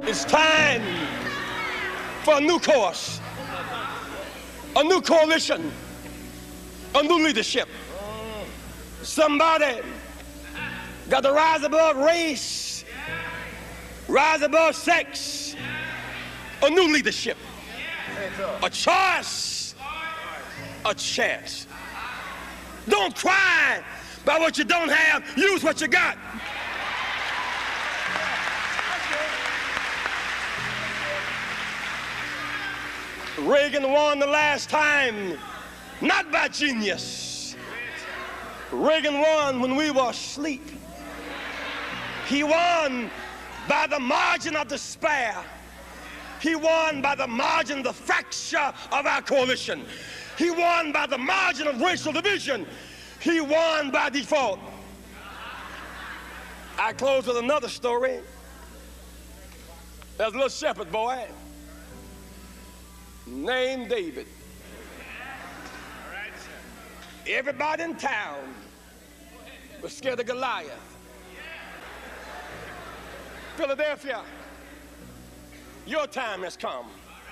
It's time for a new course, a new coalition, a new leadership. Somebody got to rise above race, rise above sex, a new leadership, a choice, a chance. Don't cry about what you don't have, use what you got. Reagan won the last time, not by genius. Reagan won when we were asleep. He won by the margin of despair. He won by the margin of the fracture of our coalition. He won by the margin of racial division. He won by default. I close with another story. There's a little shepherd boy named David. Everybody in town was scared of Goliath. Philadelphia, your time has come.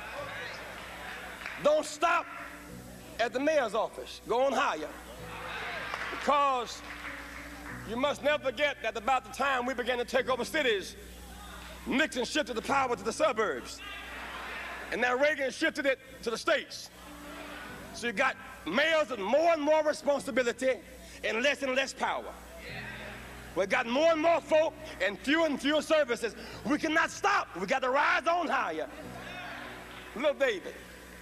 Don't stop at the mayor's office. Go on higher. Because you must never forget that about the time we began to take over cities, Nixon shifted the power to the suburbs. And now Reagan shifted it to the states. So you got mayors with more and more responsibility and less power. We got more and more folk and fewer services. We cannot stop. We got to rise on higher. Little David.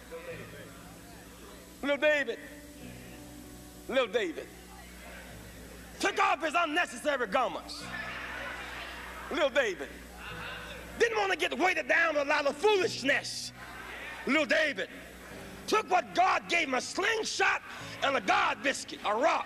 Little David. Little David. Took off his unnecessary garments. Little David. Didn't want to get weighted down with a lot of foolishness. Little David took what God gave him, a slingshot and a God biscuit, a rock.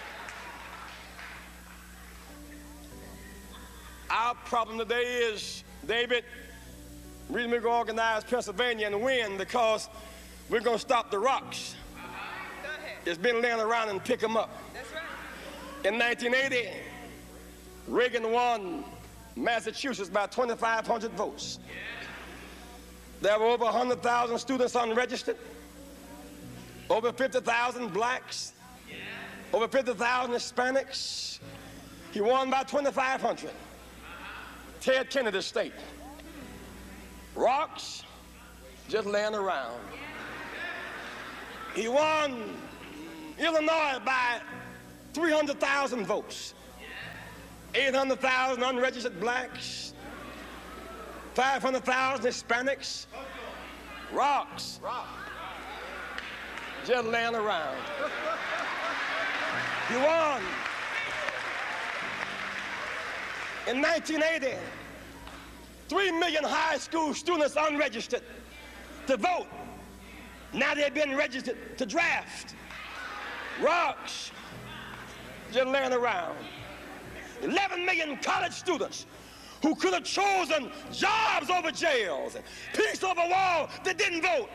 Our problem today is, David, the reason we're going to organize Pennsylvania and win, because we're going to stop the rocks. It's been laying around and pick them up. That's right. In 1980, Reagan won Massachusetts by 2,500 votes. There were over 100,000 students unregistered, over 50,000 blacks, over 50,000 Hispanics. He won by 2,500. Ted Kennedy State. Rocks just laying around. He won Illinois by 300,000 votes. 800,000 unregistered blacks, 500,000 Hispanics. Rocks just laying around. He won. In 1980, 3 million high school students unregistered to vote. Now they've been registered to draft. Rocks just laying around. 11 million college students who could have chosen jobs over jails and peace over wall that didn't vote.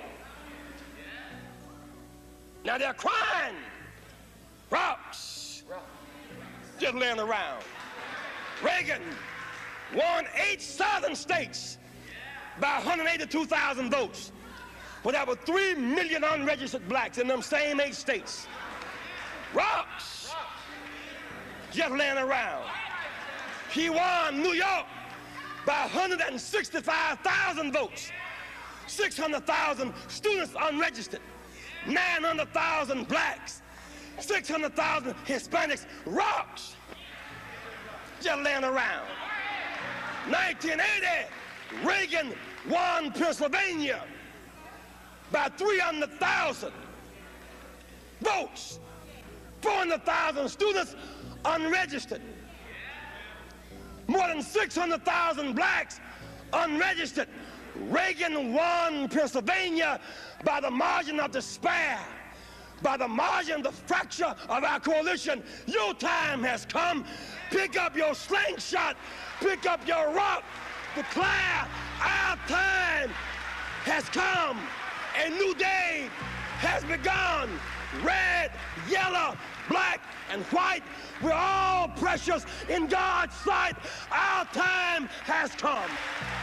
Now they're crying. Rocks just laying around. Reagan won 8 southern states by 182,000 votes. But there were 3 million unregistered blacks in them same 8 states. Rocks just laying around. He won New York by 165,000 votes. 600,000 students unregistered. 900,000 blacks. 600,000 Hispanics. Rocks just laying around. 1980, Reagan won Pennsylvania by 300,000 votes. 400,000 students unregistered. More than 600,000 blacks unregistered. Reagan won Pennsylvania by the margin of despair, by the margin of the fracture of our coalition. Your time has come. Pick up your slingshot, pick up your rock, declare our time has come. A new day has begun. Red, yellow, black, and white, we're all precious in God's sight. Our time has come.